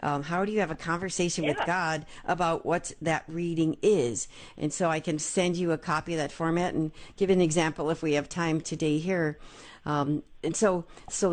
How do you have a conversation with Yeah. God about what that reading is? And so I can send you a copy of that format and give an example if we have time today here. And so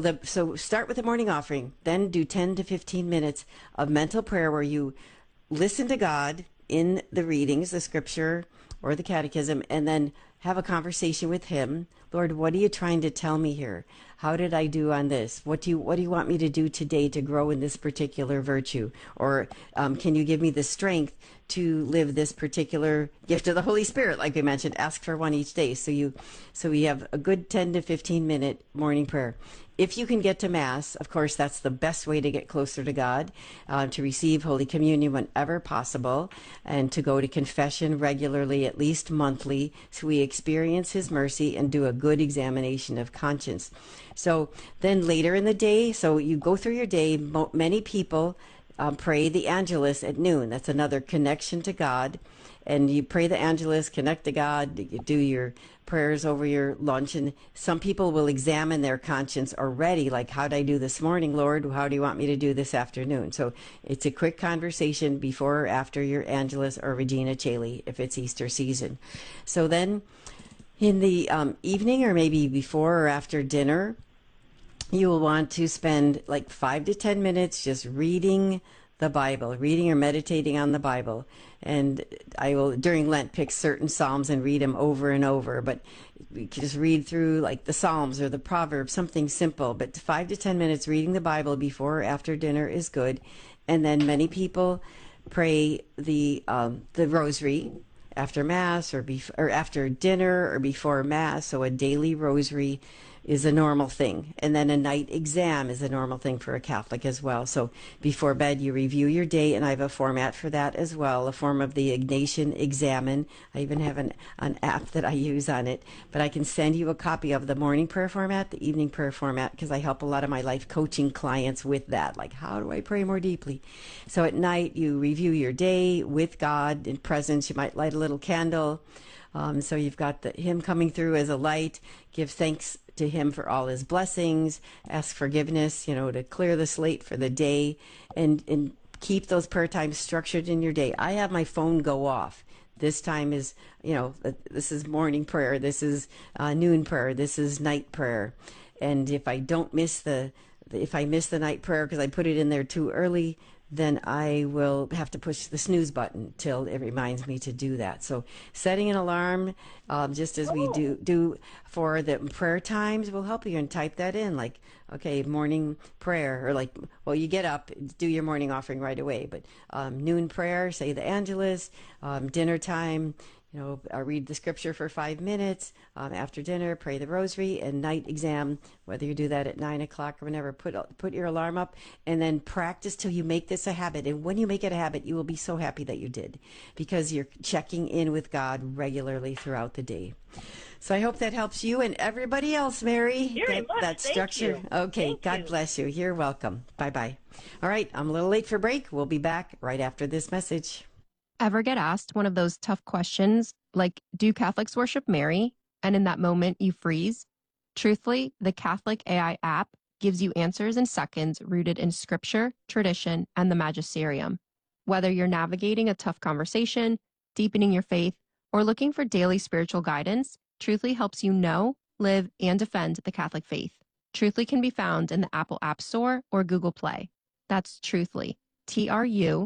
start with the morning offering, then do 10 to 15 minutes of mental prayer where you listen to God in the readings, the scripture or the catechism, and then have a conversation with him. Lord, what are you trying to tell me here? How did I do on this? What do you want me to do today to grow in this particular virtue? Or can you give me the strength to live this particular gift of the Holy Spirit? Like we mentioned, ask for one each day. So we have a good 10 to 15 minute morning prayer. If you can get to Mass, of course, that's the best way to get closer to God, to receive Holy Communion whenever possible, and to go to confession regularly, at least monthly, so we experience his mercy and do a good examination of conscience. So then later in the day, so you go through your day, many people pray the Angelus at noon. That's another connection to God. And you pray the Angelus, connect to God, you do your prayers over your lunch. And some people will examine their conscience already, like, how did I do this morning, Lord? How do you want me to do this afternoon? So it's a quick conversation before or after your Angelus or Regina Caeli, if it's Easter season. So then in the evening, or maybe before or after dinner, you will want to spend like 5 to 10 minutes just reading the Bible, reading or meditating on the Bible. And I will, during Lent, pick certain Psalms and read them over and over. But we can just read through like the Psalms or the Proverbs, something simple. But 5 to 10 minutes reading the Bible before or after dinner is good. And then many people pray the Rosary after Mass or after dinner or before Mass. So a daily Rosary is a normal thing. And then a night exam is a normal thing for a Catholic as well. So before bed, you review your day, and I have a format for that as well, a form of the Ignatian Examen. I even have an app that I use on it. But I can send you a copy of the morning prayer format, the evening prayer format, because I help a lot of my life coaching clients with that. Like, how do I pray more deeply? So at night, you review your day with God in presence. You might light a little candle. So you've got him coming through as a light. Give thanks to him for all his blessings. Ask forgiveness, to clear the slate for the day, and keep those prayer times structured in your day. I have my phone go off. This time is, this is morning prayer. This is noon prayer. This is night prayer. And if I miss the night prayer because I put it in there too early, then I will have to push the snooze button till it reminds me to do that. So setting an alarm, just as we do for the prayer times, will help you, and type that in, like, okay, morning prayer, or like, well, you get up, do your morning offering right away, but noon prayer, say the Angelus, dinner time, read the scripture for 5 minutes. After dinner, pray the Rosary, and night exam, whether you do that at 9 o'clock or whenever, put your alarm up, and then practice till you make this a habit. And when you make it a habit, you will be so happy that you did, because you're checking in with God regularly throughout the day. So I hope that helps you and everybody else, Mary. Very much. That structure. Thank you. Okay, Thank God you. bless you. You're welcome. Bye-bye. All right, I'm a little late for break. We'll be back right after this message. Ever get asked one of those tough questions, like, do Catholics worship Mary? And in that moment, you freeze? Truthfully, the Catholic AI app gives you answers in seconds rooted in scripture, tradition, and the magisterium. Whether you're navigating a tough conversation, deepening your faith, or looking for daily spiritual guidance, Truthfully helps you know, live, and defend the Catholic faith. Truthfully can be found in the Apple App Store or Google Play. That's Truthfully, TRUTHLY.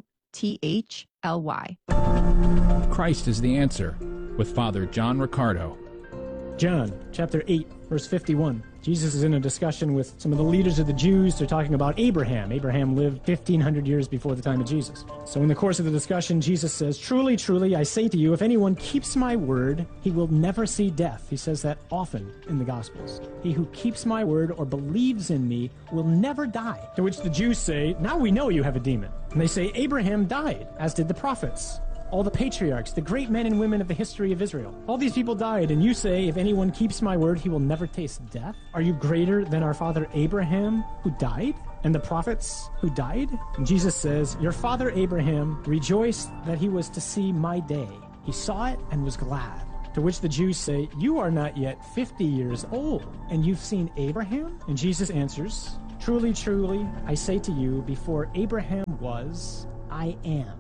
Christ is the answer, with Father John Riccardo. John chapter 8, verse 51. Jesus is in a discussion with some of the leaders of the Jews. They're talking about Abraham. Abraham lived 1,500 years before the time of Jesus. So in the course of the discussion, Jesus says, "Truly, truly, I say to you, if anyone keeps my word, he will never see death." He says that often in the Gospels. "He who keeps my word or believes in me will never die." To which the Jews say, "Now we know you have a demon." And they say, "Abraham died, as did the prophets. All the patriarchs, the great men and women of the history of Israel. All these people died, and you say, if anyone keeps my word, he will never taste death? Are you greater than our father Abraham, who died, and the prophets who died?" And Jesus says, "Your father Abraham rejoiced that he was to see my day. He saw it and was glad." To which the Jews say, "You are not yet 50 years old, and you've seen Abraham?" And Jesus answers, Truly, truly, I say to you, before Abraham was, I am.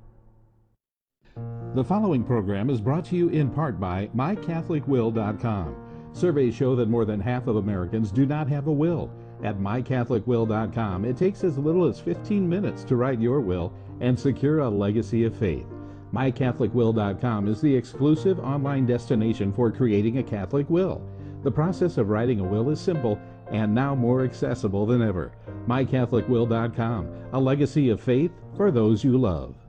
The following program is brought to you in part by MyCatholicWill.com. Surveys show that more than half of Americans do not have a will. At MyCatholicWill.com, it takes as little as 15 minutes to write your will and secure a legacy of faith. MyCatholicWill.com is the exclusive online destination for creating a Catholic will. The process of writing a will is simple and now more accessible than ever. MyCatholicWill.com, a legacy of faith for those you love.